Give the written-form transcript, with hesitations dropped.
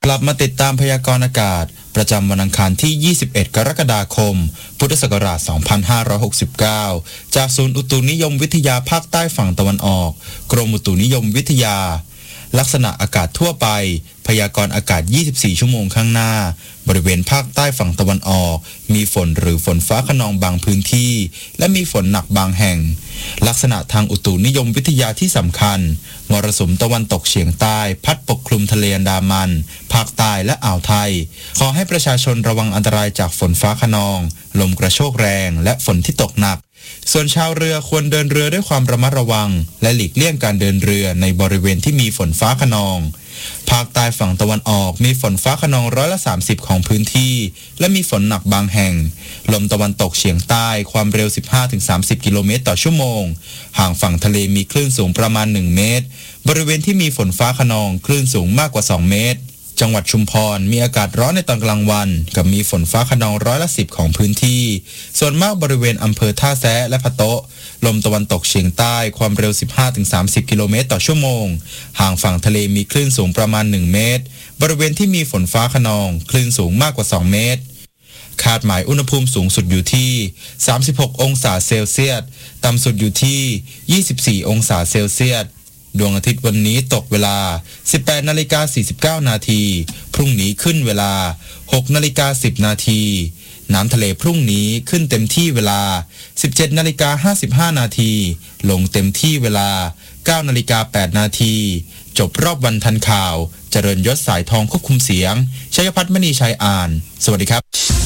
ลับมาติดตามพยากรณ์อากาศประจำวันอังคารที่ 21 กรกฎาคม พุทธศักราช 2569 จากศูนย์อุตุนิยมวิทยาภาคใต้ฝั่งตะวันออก กรมอุตุนิยมวิทยา ลักษณะอากาศทั่วไป พยากรณ์อากาศ 24 ชั่วโมงข้างหน้า บริเวณภาคใต้ฝั่งตะวันออก มีฝนหรือฝนฟ้าคะนองบางพื้นที่ และมีฝนหนักบางแห่ง ลักษณะทางอุตุนิยมวิทยาที่สำคัญ มรสุมตะวันตกเฉียงใต้พัดปกคลุมทะเลอันดามัน ภาคใต้และอ่าวไทย ขอให้ประชาชนระวังอันตรายจากฝนฟ้าคะนอง ลมกระโชกแรงและฝนที่ตกหนัก ส่วนชาวเรือควรเดินเรือด้วยความระมัดระวังและหลีกเลี่ยงการเดินเรือในบริเวณที่มีฝนฟ้าคะนอง ภาคใต้ฝั่งตะวันออกมีฝนฟ้าคะนอง30%ของพื้นที่และมีฝนหนักบางแห่ง ลมตะวันตกเฉียงใต้ความเร็ว 15-30 กิโลเมตรต่อชั่วโมง ห่างฝั่งทะเลมีคลื่นสูงประมาณ 1 เมตร บริเวณที่มีฝนฟ้าคะนองคลื่นสูงมากกว่า 2 เมตร จังหวัดชุมพรมีอากาศร้อนในตอนกลางวันกับมีฝนฟ้าคะนอง10%ของพื้นที่ส่วนมากบริเวณอำเภอท่าแซะและพะโต๊ะลมตะวันตกเฉียงใต้ความเร็ว 15-30 กิโลเมตรต่อชั่วโมงห่างฝั่งทะเลมีคลื่นสูงประมาณ 1 เมตรบริเวณที่มีฝนฟ้าคะนองคลื่นสูงมากกว่า 2 เมตรคาดหมายอุณหภูมิสูงสุดอยู่ที่36 องศาเซลเซียสต่ำสุดอยู่ที่24 องศาเซลเซียสดวงอาทิตย์วันนี้ตกเวลา 18:49 นาทีพรุ่งนี้ขึ้นเวลา 6:10 นาทีน้ำทะเลพรุ่งนี้ขึ้นเต็มที่เวลา 17:55 นาทีลงเต็มที่เวลา 9:08 นาทีจบรอบวันทันข่าวเจริญยศสายทองควบคุมเสียงชัยพัฒน์มณีชัยอ่านสวัสดีครับ